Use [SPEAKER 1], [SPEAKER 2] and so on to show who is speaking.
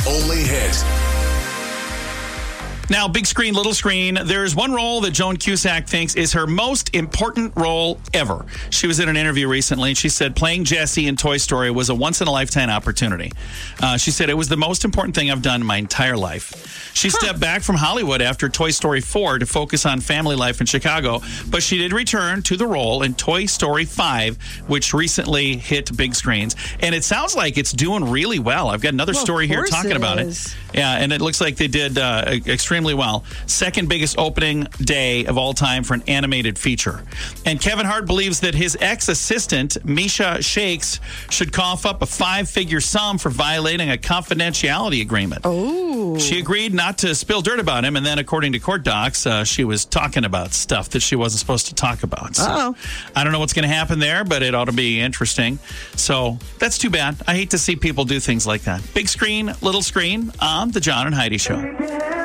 [SPEAKER 1] only hit.
[SPEAKER 2] Now, big screen, little screen, there's one role that Joan Cusack thinks is her most important role ever. She was in an interview recently, and she said playing Jessie in Toy Story was a once-in-a-lifetime opportunity. She said, it was the most important thing I've done in my entire life. She stepped back from Hollywood after Toy Story 4 to focus on family life in Chicago, but she did return to the role in Toy Story 5, which recently hit big screens. And it sounds like it's doing really well. I've got another story here talking about it. Yeah, and it looks like they did extremely well. Second biggest opening day of all time for an animated feature. And Kevin Hart believes that his ex-assistant, Misha Shakes, should cough up a 5-figure sum for violating a confidentiality agreement.
[SPEAKER 3] Oh.
[SPEAKER 2] She agreed not to spill dirt about him, and then according to court docs, she was talking about stuff that she wasn't supposed to talk about. So I don't know what's going to happen there, but it ought to be interesting. So that's too bad. I hate to see people do things like that. Big screen, little screen on The John and Heidi Show.